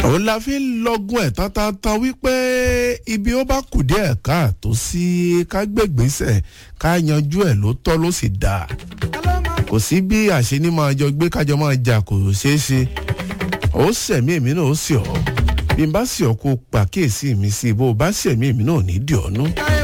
òun la fi ń lọ́gùn ẹ̀ tán wípé ibi ó bá kù díẹ̀ káàtó sí ká gbègbèsẹ̀ ká yanjú ẹ̀ ló tọ́ ló sì dáa kò sí bí àṣeni máa jọ gbé kájọ máa jà kò ṣeé ṣe ó sẹ̀mí èmi náà ó sì ọ́ bí n bá sì ọ́ kó pàkíyèsí mi sí bó o bá sẹ̀mí èmi náà ò ní dì ọ́ nú.